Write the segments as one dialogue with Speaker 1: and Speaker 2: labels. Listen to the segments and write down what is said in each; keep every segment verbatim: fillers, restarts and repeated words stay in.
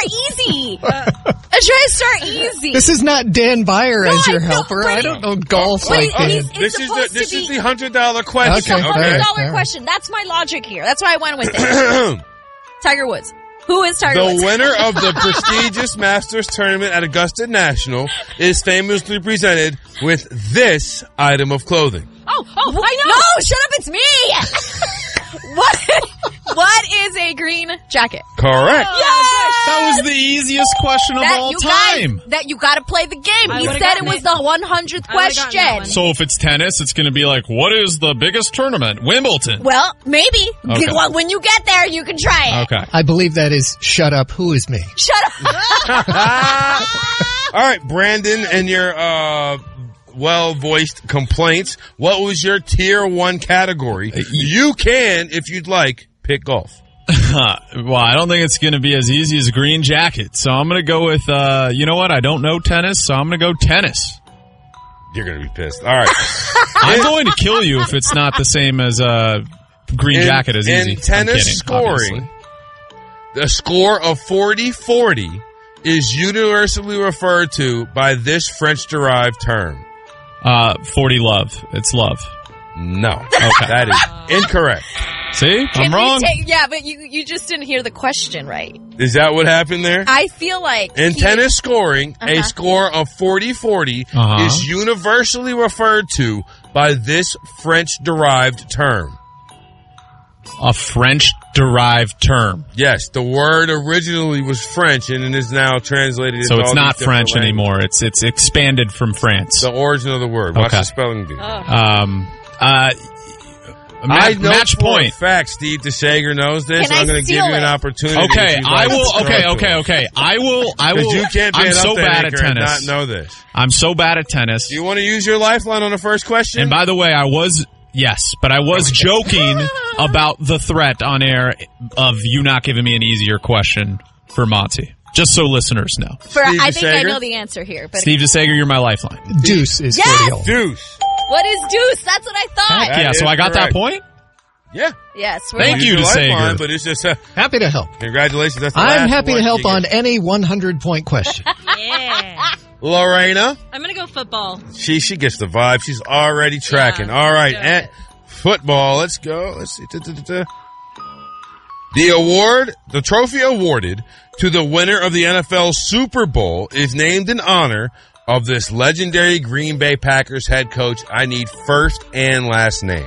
Speaker 1: easy. Uh, I try to start easy.
Speaker 2: This is not Dan Byer
Speaker 1: No,
Speaker 2: as your
Speaker 1: I know,
Speaker 2: helper.
Speaker 1: but
Speaker 2: I
Speaker 1: it-
Speaker 2: don't know golf
Speaker 1: Wait,
Speaker 2: like
Speaker 1: it's-
Speaker 2: that.
Speaker 1: it's
Speaker 3: This is the
Speaker 1: supposed
Speaker 3: this
Speaker 1: to
Speaker 3: is
Speaker 1: be-
Speaker 3: the hundred dollar question.
Speaker 1: It's a
Speaker 2: Okay,
Speaker 1: hundred
Speaker 2: all right,
Speaker 1: dollar
Speaker 2: all right.
Speaker 1: question. That's my logic here. That's why I went with it. Tiger Woods. Who is Tiger
Speaker 3: The
Speaker 1: Woods?
Speaker 3: winner of the prestigious Masters tournament at Augusta National is famously presented with this item of clothing.
Speaker 1: Oh, oh, I know. No, shut up. It's me. What? What is a green jacket?
Speaker 3: Correct.
Speaker 4: That was the easiest question of
Speaker 1: That
Speaker 4: all
Speaker 1: you
Speaker 4: time.
Speaker 1: guys, that you got to play the game.
Speaker 5: I
Speaker 1: He
Speaker 5: would've
Speaker 1: said it
Speaker 5: gotten
Speaker 1: was
Speaker 5: it.
Speaker 1: the one hundredth
Speaker 5: I would've gotten that
Speaker 1: question.
Speaker 5: one.
Speaker 4: So if it's tennis, it's going to be like, what is the biggest tournament? Wimbledon.
Speaker 1: Well, maybe.
Speaker 4: Okay.
Speaker 1: Well, when you get there, you can try it.
Speaker 4: Okay.
Speaker 2: I believe that is shut up. Who is me?
Speaker 1: Shut up.
Speaker 3: All right, Brandon, and your uh, well-voiced complaints. What was your tier one category? You can, if you'd like, pick golf.
Speaker 4: Well, I don't think it's going to be as easy as green jacket. So I'm going to go with, uh, you know what? I don't know tennis, so I'm going to go tennis.
Speaker 3: You're going to be pissed. All right.
Speaker 4: I'm going to kill you if it's not the same as uh, green
Speaker 3: In-
Speaker 4: jacket is
Speaker 3: in
Speaker 4: easy. I'm
Speaker 3: tennis
Speaker 4: kidding,
Speaker 3: scoring,
Speaker 4: obviously.
Speaker 3: the score of forty forty is universally referred to by this French-derived term.
Speaker 4: Uh, forty love. It's love.
Speaker 3: No.
Speaker 4: Okay.
Speaker 3: That is incorrect.
Speaker 4: See?
Speaker 1: Can
Speaker 4: I'm
Speaker 1: we
Speaker 4: wrong.
Speaker 1: take- yeah, but you you just didn't hear the question right.
Speaker 3: Is that what happened there?
Speaker 1: I feel like
Speaker 3: In
Speaker 1: he-
Speaker 3: tennis scoring, a
Speaker 1: Uh-huh.
Speaker 3: score of forty forty
Speaker 4: Uh-huh.
Speaker 3: is universally referred to by this French-derived term.
Speaker 4: A French-derived term.
Speaker 3: Yes, the word originally was French and it is now translated
Speaker 4: So
Speaker 3: into
Speaker 4: it's
Speaker 3: all
Speaker 4: not
Speaker 3: these different
Speaker 4: French
Speaker 3: languages.
Speaker 4: anymore. It's it's expanded from France.
Speaker 3: The origin of the word. Watch
Speaker 4: Okay.
Speaker 3: the spelling bee.
Speaker 4: Um, uh, ma-
Speaker 3: I know
Speaker 4: match
Speaker 3: for
Speaker 4: point.
Speaker 3: a fact Steve DeSager knows this.
Speaker 1: Can I
Speaker 3: I'm going to give
Speaker 1: steal
Speaker 3: you an
Speaker 1: it?
Speaker 3: opportunity.
Speaker 4: Okay,
Speaker 3: if you'd
Speaker 4: I
Speaker 3: like to
Speaker 4: will.
Speaker 3: throw
Speaker 4: Okay,
Speaker 3: it to
Speaker 4: okay,
Speaker 3: him.
Speaker 4: okay. I will. I will.
Speaker 3: Because you can't be
Speaker 4: I'm
Speaker 3: an
Speaker 4: so
Speaker 3: update
Speaker 4: bad at
Speaker 3: anchor and
Speaker 4: tennis.
Speaker 3: not know this.
Speaker 4: I'm so bad at tennis.
Speaker 3: Do you want to use your lifeline on the first question?
Speaker 4: And by the way, I was yes, but I was joking about the threat on air of you not giving me an easier question for Monty. Just so listeners know.
Speaker 1: For,
Speaker 3: Steve
Speaker 1: I think I
Speaker 3: DeSager?
Speaker 1: know the answer here. But
Speaker 4: Steve DeSager, you're my lifeline.
Speaker 2: Deuce is
Speaker 1: Yes!
Speaker 2: forty old.
Speaker 3: Deuce.
Speaker 1: what is deuce? That's what I thought.
Speaker 4: Heck yeah,
Speaker 3: That
Speaker 4: so
Speaker 3: is
Speaker 4: I got
Speaker 3: correct.
Speaker 4: that point?
Speaker 3: Yeah.
Speaker 1: Yes. We're
Speaker 4: Thank
Speaker 1: like-
Speaker 4: you,
Speaker 3: Use your
Speaker 4: DeSager.
Speaker 3: lifeline, but it's just uh,
Speaker 2: Happy to help.
Speaker 3: congratulations. That's the
Speaker 2: I'm
Speaker 3: last
Speaker 2: happy to
Speaker 3: one
Speaker 2: help
Speaker 3: you
Speaker 2: on
Speaker 3: get.
Speaker 2: any one hundred point question.
Speaker 5: Yeah.
Speaker 3: Lorena.
Speaker 5: I'm going to go football.
Speaker 3: She she gets the vibe. She's already tracking.
Speaker 5: Yeah,
Speaker 3: All right,
Speaker 5: do
Speaker 3: and
Speaker 5: it.
Speaker 3: football. Let's go. Let's see. Da-da-da-da. The award, the trophy awarded to the winner of the N F L Super Bowl is named in honor of this legendary Green Bay Packers head coach. I need first and last name.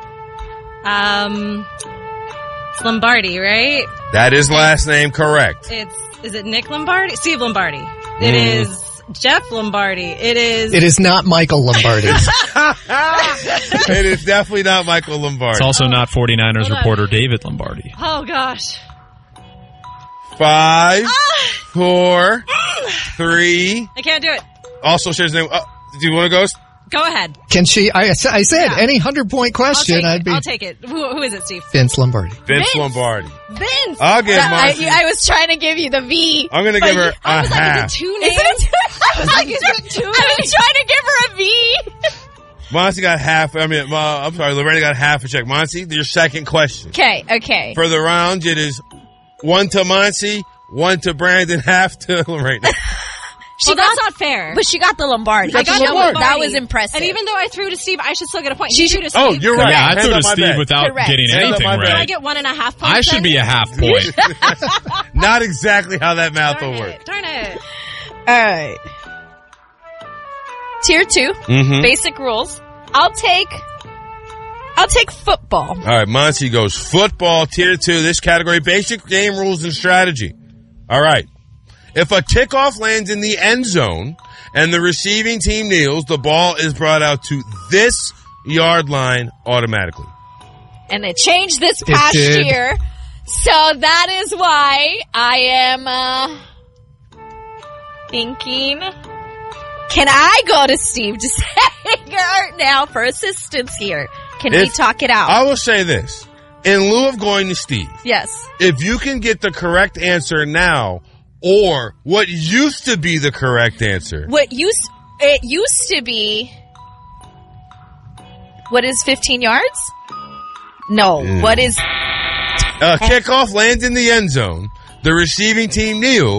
Speaker 5: Um, it's Lombardi, right?
Speaker 3: That is last name correct.
Speaker 5: It's is it Nick Lombardi? Steve Lombardi. It
Speaker 3: Mm.
Speaker 5: is Jeff Lombardi. It is.
Speaker 2: It is not Michael Lombardi.
Speaker 3: It is definitely not Michael Lombardi.
Speaker 4: It's also not 49ers
Speaker 5: Hold on.
Speaker 4: reporter David Lombardi.
Speaker 5: Oh gosh.
Speaker 3: Five,
Speaker 5: Ah!
Speaker 3: four, three.
Speaker 5: I can't do it.
Speaker 3: Also shares his name. Oh, do you want to go?
Speaker 5: Go ahead.
Speaker 2: Can she? I, I said
Speaker 5: Yeah.
Speaker 2: any hundred point
Speaker 5: I'll
Speaker 2: question,
Speaker 5: take
Speaker 2: I'd
Speaker 5: it.
Speaker 2: be
Speaker 5: I'll take it. Who, who is it, Steve?
Speaker 2: Vince Lombardi.
Speaker 3: Vince,
Speaker 1: Vince.
Speaker 3: Lombardi.
Speaker 1: Vince.
Speaker 3: I'll give
Speaker 1: That- I,
Speaker 3: Monty.
Speaker 1: I was trying to give you the V.
Speaker 3: I'm going to
Speaker 1: but
Speaker 3: give her
Speaker 1: you-
Speaker 3: a
Speaker 5: I was like,
Speaker 3: half.
Speaker 5: is it two
Speaker 1: Is
Speaker 5: names?
Speaker 1: it? I was like, is
Speaker 5: it
Speaker 1: it
Speaker 5: two
Speaker 1: two? I was trying to give her a V.
Speaker 3: Monty got half. I mean, uh, I'm sorry, Lorena got half a check. Monty, your second question.
Speaker 1: Okay. Okay.
Speaker 3: For the round, it is one to Monty, one to Brandon, half to Lorena.
Speaker 1: She
Speaker 5: Well, that's
Speaker 1: got-
Speaker 5: not fair.
Speaker 1: But she got the Lombardi.
Speaker 3: got the
Speaker 1: That was-
Speaker 3: Lombardi.
Speaker 1: That was impressive.
Speaker 5: And even though I threw to Steve, I should still get a point.
Speaker 1: She
Speaker 5: You
Speaker 1: should-
Speaker 5: threw to
Speaker 3: Oh,
Speaker 5: Steve.
Speaker 3: you're right.
Speaker 4: Yeah, I
Speaker 3: Hands
Speaker 4: threw
Speaker 3: up
Speaker 4: to
Speaker 3: my
Speaker 4: Steve
Speaker 3: bed.
Speaker 4: without
Speaker 1: Correct.
Speaker 4: getting
Speaker 3: Hands up
Speaker 4: anything
Speaker 3: my
Speaker 5: Do
Speaker 3: bed.
Speaker 5: I
Speaker 4: right.
Speaker 5: get one and a half points?
Speaker 4: I should
Speaker 5: then?
Speaker 4: be a half point.
Speaker 3: Not exactly how that math
Speaker 5: Darn
Speaker 3: will
Speaker 5: it.
Speaker 3: work.
Speaker 5: Darn it.
Speaker 1: All right. Tier two.
Speaker 3: Mm-hmm.
Speaker 1: Basic rules. I'll take. I'll take football.
Speaker 3: All right, Monty goes football, tier two. This category, basic game rules and strategy. All right. If a kickoff lands in the end zone and the receiving team kneels, the ball is brought out to this yard line automatically.
Speaker 1: And it changed this past
Speaker 2: did.
Speaker 1: year. So that is why I am uh, thinking, can I go to Steve DeSager now for assistance here? Can we
Speaker 3: If-
Speaker 1: talk it out?
Speaker 3: I will say this. In lieu of going to Steve,
Speaker 1: yes.
Speaker 3: if you can get the correct answer now or what used to be the correct answer,
Speaker 1: What used it used to be, what is fifteen yards? No.
Speaker 3: Yeah.
Speaker 1: What is
Speaker 3: a kickoff lands in the end zone, the receiving team kneels,